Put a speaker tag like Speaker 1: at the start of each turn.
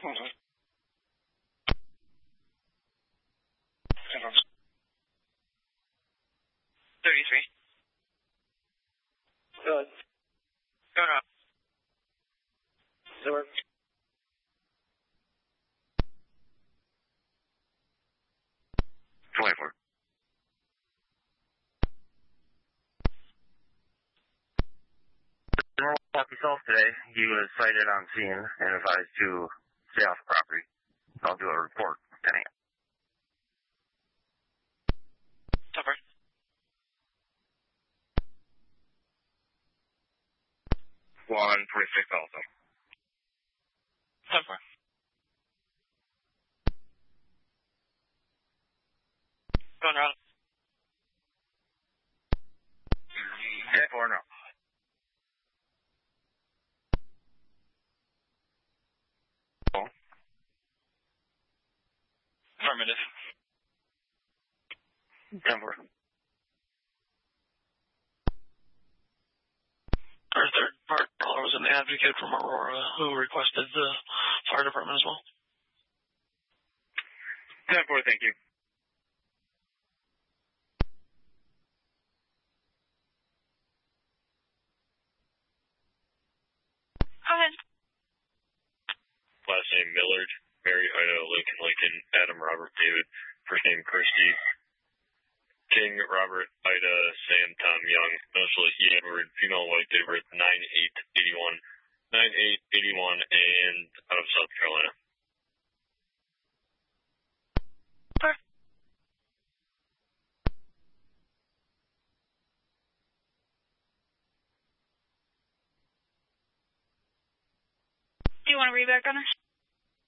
Speaker 1: 33.
Speaker 2: Good.
Speaker 1: Going up.
Speaker 2: Door.
Speaker 3: 24. General Milwaukee South today, he was sighted on scene and advised to stay off the property. I'll do a report, 10 a.m.
Speaker 1: Over.
Speaker 3: 126 also.
Speaker 1: 10-4. Going around.
Speaker 3: 10-4 now.
Speaker 1: Affirmative.
Speaker 3: 10-4.
Speaker 1: Our third part caller was an advocate from Aurora who requested the fire department as well.
Speaker 3: 10-4, thank you.
Speaker 1: Go ahead.
Speaker 4: Last name Millard, Mary Ida Lincoln, Adam Robert David, first name Christy, King Robert Ida Sam Tom Young, initial E Edward, female white, date of birth 9/8/81, 9/8/81, and out of South Carolina.
Speaker 1: Sure. Do you want to read back on us?